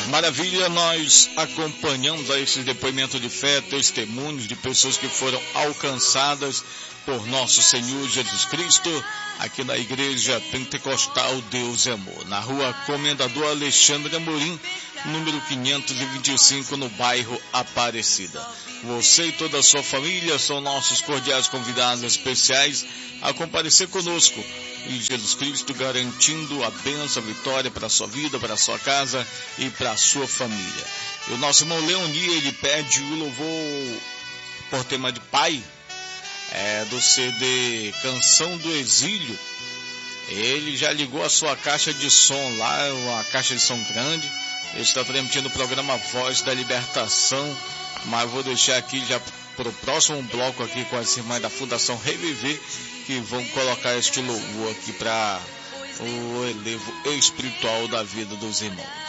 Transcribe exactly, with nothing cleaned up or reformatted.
Maravilha, nós acompanhamos aí esses depoimentos de fé, testemunhos de pessoas que foram alcançadas por nosso Senhor Jesus Cristo, aqui na Igreja Pentecostal Deus é Amor, na rua Comendador Alexandre Amorim, número quinhentos e vinte e cinco, no bairro Aparecida. Você e toda a sua família são nossos cordiais convidados especiais a comparecer conosco, e Jesus Cristo garantindo a bênção, a vitória para a sua vida, para a sua casa e para a sua família. E o nosso irmão Leoni, ele pede o louvor por tema de pai, é, do C D Canção do Exílio. Ele já ligou a sua caixa de som lá, uma caixa de som grande. Ele está transmitindo o programa Voz da Libertação, mas vou deixar aqui já para o próximo bloco aqui com as irmãs da Fundação Reviver, que vão colocar este louvor aqui para o elevo espiritual da vida dos irmãos.